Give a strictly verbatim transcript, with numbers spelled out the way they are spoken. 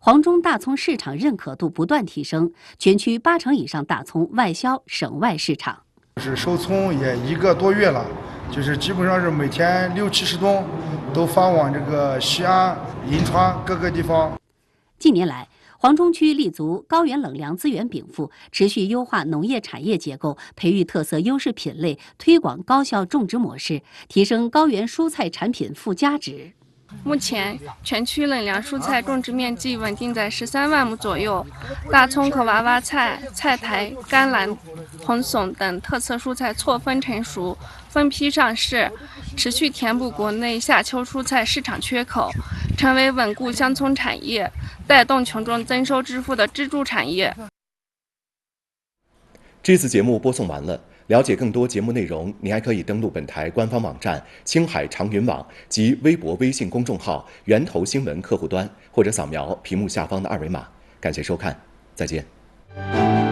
黄中大葱市场认可度不断提升，全区八成以上大葱外销省外市场。 是收葱也一个多月了，就是基本上是每天六七十吨，都发往这个西安、银川各个地方。 近年来，黄中区立足高原冷粮资源禀赋，持续优化农业产业结构，培育特色优势品类，推广高效种植模式，提升高原蔬菜产品附加值。 目前，全区冷粮蔬菜种植面积稳定在十三万亩左右，大葱和娃娃菜、菜苔、甘蓝、红笋等特色蔬菜错峰成熟，分批上市，持续填补国内夏秋蔬菜市场缺口，成为稳固乡村产业、带动群众增收致富的支柱产业。 这次节目播送完了。了解更多节目内容，您还可以登录本台官方网站青海长云网及微博、微信公众号“源头新闻”客户端，或者扫描屏幕下方的二维码。感谢收看，再见。